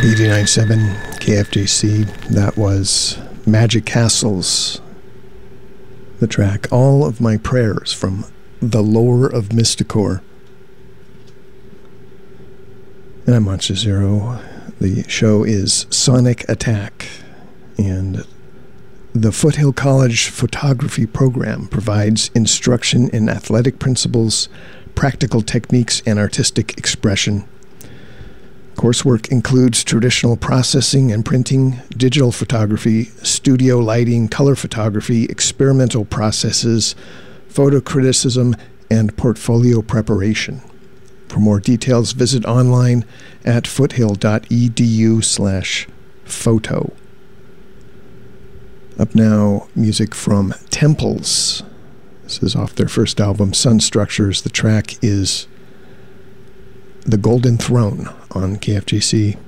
89.7 KFJC. That was Magic Castles. The track All of My Prayers from The Lore of Mysticor. And I'm Monster Zero. The show is Sonic Attack. And the Foothill College Photography Program provides instruction in athletic principles, practical techniques, and artistic expression. Coursework includes traditional processing and printing, digital photography, studio lighting, color photography, experimental processes, photo criticism, and portfolio preparation. For more details, visit online at foothill.edu/photo. Up now, music from Temples. This is off their first album, Sun Structures. The track is The Golden Throne on KFJC.